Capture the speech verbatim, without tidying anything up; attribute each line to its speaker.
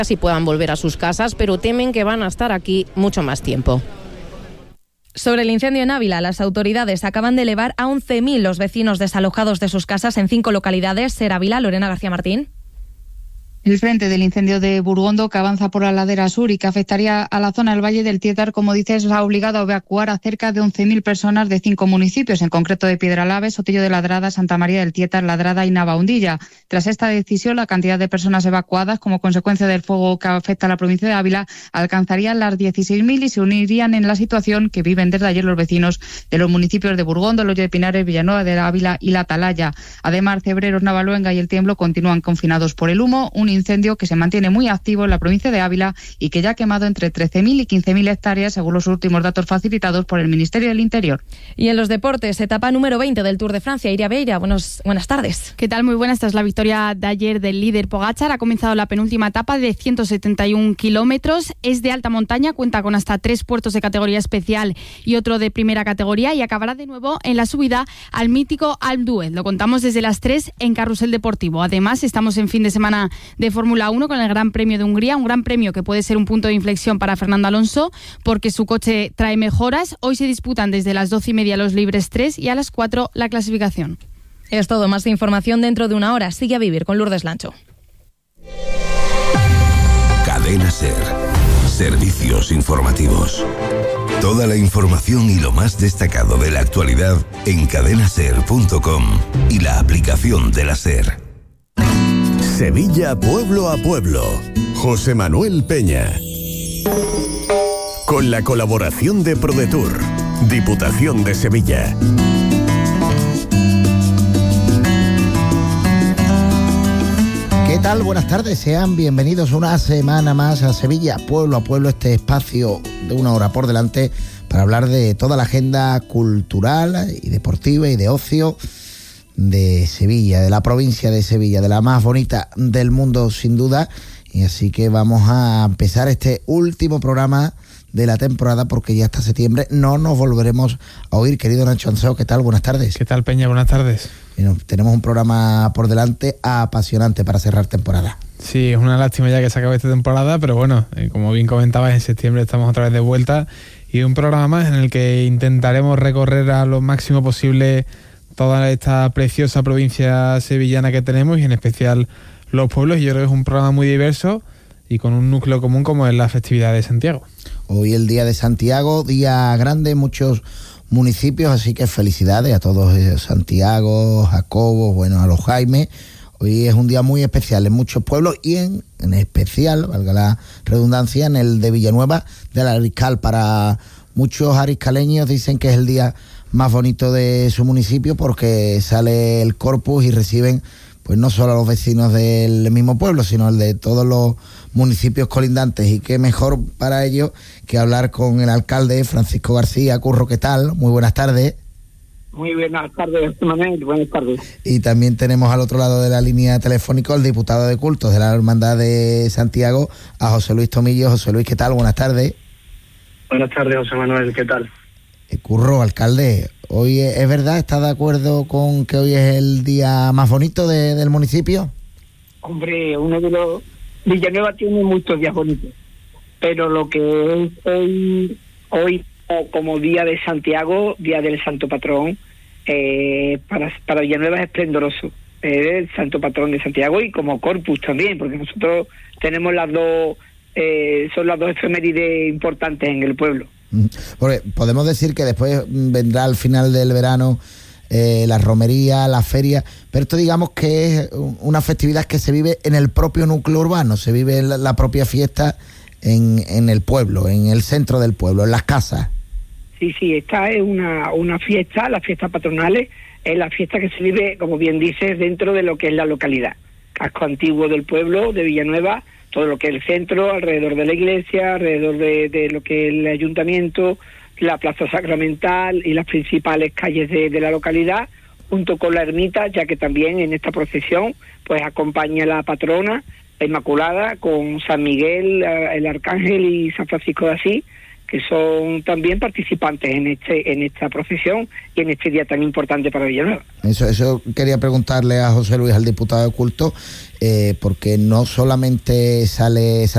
Speaker 1: y puedan volver a sus casas, pero temen que van a estar aquí mucho más tiempo.
Speaker 2: Sobre el incendio en Ávila, las autoridades acaban de elevar a once mil los vecinos desalojados de sus casas en cinco localidades. Ser Ávila, Lorena García Martín.
Speaker 3: El frente del incendio de Burgondo, que avanza por la ladera sur y que afectaría a la zona del Valle del Tietar, como dices, ha obligado a evacuar a cerca de once mil personas de cinco municipios, en concreto de Piedralabes, Sotillo de Ladrada, Santa María del Tietar, Ladrada y Navaundilla. Tras esta decisión, la cantidad de personas evacuadas como consecuencia del fuego que afecta a la provincia de Ávila alcanzaría las dieciséis mil y se unirían en la situación que viven desde ayer los vecinos de los municipios de Burgondo, Loyo de Pinares, Villanueva de Ávila y La Atalaya. Además, Cebreros, Navaluenga y El Tiemblo continúan confinados por el humo, un incendio que se mantiene muy activo en la provincia de Ávila y que ya ha quemado entre trece mil y quince mil hectáreas, según los últimos datos facilitados por el Ministerio del Interior.
Speaker 2: Y en los deportes, etapa número veinte del Tour de Francia. Iria Beira, buenos, buenas tardes.
Speaker 4: ¿Qué tal? Muy buenas. Tras la victoria de ayer del líder Pogačar, ha comenzado la penúltima etapa de ciento setenta y un kilómetros. Es de alta montaña, cuenta con hasta tres puertos de categoría especial y otro de primera categoría, y acabará de nuevo en la subida al mítico Alpe d'Huez. Lo contamos desde las tres en Carrusel Deportivo. Además, estamos en fin de semana de Fórmula uno con el Gran Premio de Hungría, un gran premio que puede ser un punto de inflexión para Fernando Alonso porque su coche trae mejoras. Hoy se disputan desde las doce y media los libres tres y a las cuatro la clasificación.
Speaker 2: Es todo, más información dentro de una hora. Sigue a vivir con Lourdes Lancho.
Speaker 5: Cadena SER. Servicios informativos. Toda la información y lo más destacado de la actualidad en cadena ser punto com y la aplicación de la SER.
Speaker 6: Sevilla Pueblo a Pueblo. José Manuel Peña. Con la colaboración de ProDetour, Diputación de Sevilla.
Speaker 7: ¿Qué tal? Buenas tardes, sean bienvenidos una semana más a Sevilla Pueblo a Pueblo, este espacio de una hora por delante para hablar de toda la agenda cultural y deportiva y de ocio de Sevilla, de la provincia de Sevilla, de la más bonita del mundo sin duda. Y así que vamos a empezar este último programa de la temporada porque ya hasta septiembre no nos volveremos a oír. Querido Nacho Anseo, ¿qué tal? Buenas tardes.
Speaker 8: ¿Qué tal, Peña? Buenas tardes.
Speaker 7: Bueno, tenemos un programa por delante apasionante para cerrar temporada.
Speaker 8: Sí, es una lástima ya que se acabe esta temporada, pero bueno, eh, como bien comentabas, en septiembre estamos otra vez de vuelta y un programa más en el que intentaremos recorrer a lo máximo posible toda esta preciosa provincia sevillana que tenemos y en especial los pueblos. Y yo creo que es un programa muy diverso y con un núcleo común como es la festividad de Santiago. Hoy el Día de Santiago, día grande en muchos municipios, así que felicidades a todos, eh, Santiago, Jacobo, bueno, a los Jaime. Hoy es un día muy especial en muchos pueblos y en, en especial, valga la redundancia, en el de Villanueva del Ariscal. Para muchos ariscaleños dicen que es el día más bonito de su municipio porque sale el Corpus y reciben pues no solo a los vecinos del mismo pueblo, sino el de todos los municipios colindantes. Y qué mejor para ello que hablar con el alcalde Francisco García. Curro, ¿qué tal? Muy buenas tardes.
Speaker 9: Muy buenas tardes, Manuel. Buenas tardes.
Speaker 7: Y también tenemos al otro lado de la línea telefónica el diputado de cultos de la Hermandad de Santiago, a José Luis Tomillo. José Luis, ¿qué tal? Buenas tardes.
Speaker 9: Buenas tardes, José Manuel. ¿Qué tal?
Speaker 7: Curro, alcalde, hoy es verdad, ¿está de acuerdo con que hoy es el día más bonito de, del municipio?
Speaker 9: Hombre, uno de los... Villanueva tiene muchos días bonitos, pero lo que es hoy, hoy como día de Santiago, día del Santo Patrón, eh, para, para Villanueva es esplendoroso, eh, el Santo Patrón de Santiago y como Corpus también, porque nosotros tenemos las dos, eh, son las dos efemérides importantes en el pueblo.
Speaker 7: Porque podemos decir que después vendrá al final del verano eh, la romería, la feria, pero esto digamos que es una festividad que se vive en el propio núcleo urbano, se vive la, la propia fiesta en, en el pueblo, en el centro del pueblo, en las casas.
Speaker 9: Sí, sí, esta es una, una fiesta, las fiestas patronales, es la fiesta que se vive, como bien dices, dentro de lo que es la localidad, casco antiguo del pueblo de Villanueva, todo lo que es el centro, alrededor de la iglesia, alrededor de, de lo que es el ayuntamiento, la plaza sacramental y las principales calles de, de la localidad, junto con la ermita, ya que también en esta procesión pues acompaña la patrona, la Inmaculada, con San Miguel, el Arcángel y San Francisco de Asís, que son también participantes en este en esta procesión y en este día tan importante para Villanueva.
Speaker 7: Eso, eso quería preguntarle a José Luis, al diputado de culto, eh, porque no solamente sale